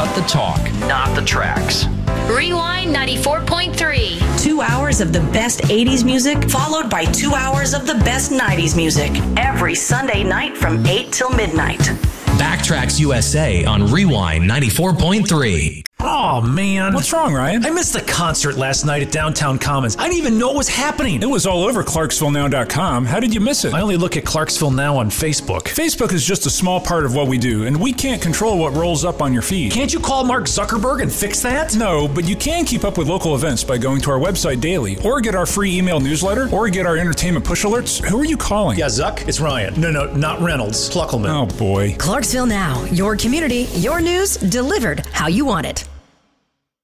cut the talk, not the tracks. Rewind 94.3. 2 hours of the best 80s music, followed by 2 hours of the best 90s music. Every Sunday night from 8 till midnight. Backtracks USA on Rewind 94.3. Oh, man. What's wrong, Ryan? I missed the concert last night at Downtown Commons. I didn't even know it was happening. It was all over ClarksvilleNow.com. How did you miss it? I only look at Clarksville Now on Facebook. Facebook is just a small part of what we do, and we can't control what rolls up on your feed. Can't you call Mark Zuckerberg and fix that? No, but you can keep up with local events by going to our website daily, or get our free email newsletter, or get our entertainment push alerts. Who are you calling? Yeah, Zuck, it's Ryan. No, not Reynolds. Pluckelman. Oh, boy. Clarksville Now, your community, your news, delivered how you want it.